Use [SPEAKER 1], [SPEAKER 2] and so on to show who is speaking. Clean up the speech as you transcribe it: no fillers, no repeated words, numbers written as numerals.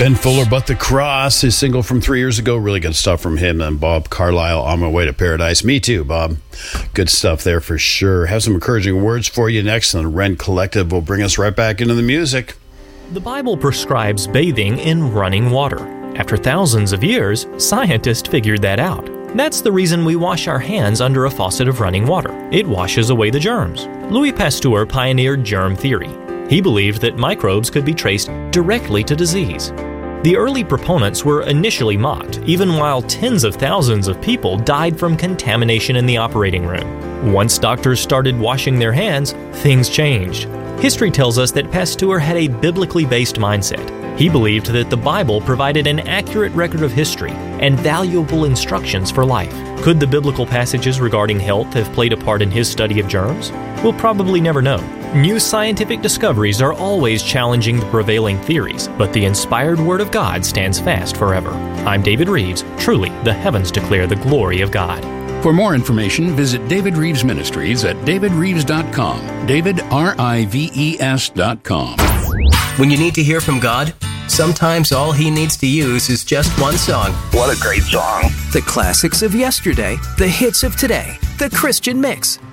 [SPEAKER 1] Ben Fuller, But the Cross, his single from 3 years ago. Really good stuff from him and Bob Carlisle, On My Way to Paradise. Me too, Bob. Good stuff there for sure. Have some encouraging words for you next, and the Rent Collective will bring us right back into the music.
[SPEAKER 2] The Bible prescribes bathing in running water. After thousands of years, scientists figured that out. That's the reason we wash our hands under a faucet of running water. It washes away the germs. Louis Pasteur pioneered germ theory. He believed that microbes could be traced directly to disease. The early proponents were initially mocked, even while tens of thousands of people died from contamination in the operating room. Once doctors started washing their hands, things changed. History tells us that Pasteur had a biblically based mindset. He believed that the Bible provided an accurate record of history and valuable instructions for life. Could the biblical passages regarding health have played a part in his study of germs? We'll probably never know. New scientific discoveries are always challenging the prevailing theories, but the inspired Word of God stands fast forever. I'm David Reeves. Truly, the heavens declare the glory of God.
[SPEAKER 3] For more information, visit David Reeves Ministries at davidreeves.com. DavidRives.com.
[SPEAKER 4] When you need to hear from God, sometimes all He needs to use is just one song.
[SPEAKER 5] What a great song.
[SPEAKER 6] The classics of yesterday, the hits of today, the Christian mix.